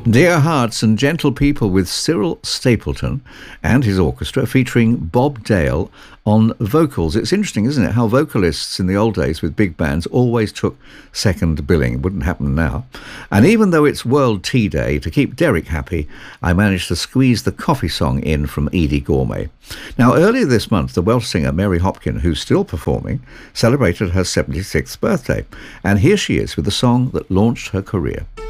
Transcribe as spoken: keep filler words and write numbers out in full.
Dear Hearts and Gentle People with Cyril Stapleton and his orchestra, featuring Bob Dale on vocals. It's interesting, isn't it, how vocalists in the old days with big bands always took second billing. It wouldn't happen now. And even though it's World Tea Day, to keep Derek happy, I managed to squeeze the coffee song in from Edie Gourmet. Now, earlier this month, the Welsh singer Mary Hopkin, who's still performing, celebrated her seventy-sixth birthday. And here she is with the song that launched her career.